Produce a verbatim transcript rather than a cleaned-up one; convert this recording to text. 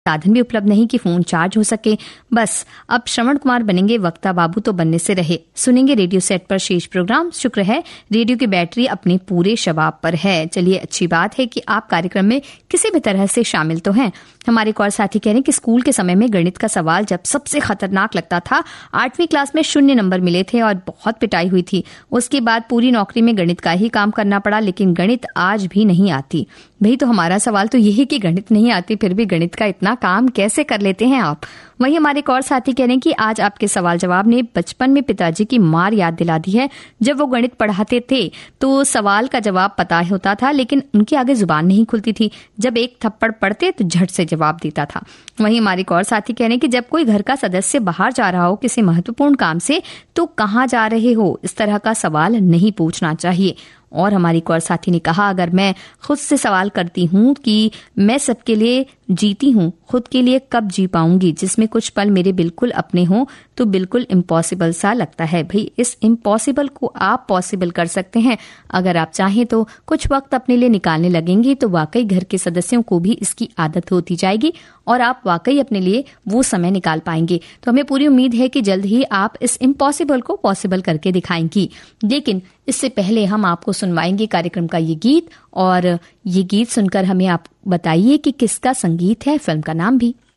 साधन भी उपलब्ध नहीं कि फोन चार्ज हो सके। बस अब श्रवण कुमार बनेंगे वक्ता, बाबू तो बनने से रहे। सुनेंगे रेडियो सेट पर शेष प्रोग्राम। शुक्र है रेडियो की बैटरी अपने पूरे शबाब पर है। चलिए, अच्छी बात है कि आप कार्यक्रम में किसी भी तरह से शामिल तो हैं। हमारे एक और साथी कह रहे हैं कि स्कूल के समय में गणित का सवाल जब सबसे खतरनाक लगता था। आठवीं क्लास में शून्य नंबर मिले थे और बहुत पिटाई हुई थी। उसके बाद पूरी नौकरी में गणित का ही काम करना पड़ा, लेकिन गणित आज भी नहीं आती। भाई, तो हमारा सवाल तो यही कि गणित नहीं आती, फिर भी गणित का इतना काम कैसे कर लेते हैं आप। वहीं हमारे एक और साथी कह रहे हैं कि आज आपके सवाल जवाब ने बचपन में पिताजी की मार याद दिला दी है। जब वो गणित पढ़ाते थे तो सवाल का जवाब पता होता था, लेकिन उनके आगे जुबान नहीं खुलती थी। जब एक थप्पड़ पड़ते तो झट से जवाब देता था। वहीं हमारे एक और साथी कह रहे हैं कि जब कोई घर का सदस्य बाहर जा रहा हो किसी महत्वपूर्ण काम से, तो कहाँ जा रहे हो, इस तरह का सवाल नहीं पूछना चाहिए। और हमारी एक और साथी ने कहा, अगर मैं खुद से सवाल करती हूँ कि मैं सबके लिए जीती हूँ, खुद के लिए कब जी पाऊंगी, जिसमें कुछ पल मेरे बिल्कुल अपने हों, तो बिल्कुल इम्पॉसिबल सा लगता है। भाई, इस इम्पॉसिबल को आप पॉसिबल कर सकते हैं। अगर आप चाहें तो कुछ वक्त अपने लिए निकालने लगेंगे तो वाकई घर के सदस्यों को भी इसकी आदत होती जाएगी और आप वाकई अपने लिए वो समय निकाल पाएंगे। तो हमें पूरी उम्मीद है कि जल्द ही आप इस इम्पॉसिबल को पॉसिबल करके दिखाएंगी। लेकिन इससे पहले हम आपको सुनवाएंगे कार्यक्रम का ये गीत, और ये गीत सुनकर हमें आप बताइए कि किसका संगीत है, फिल्म का नाम भी।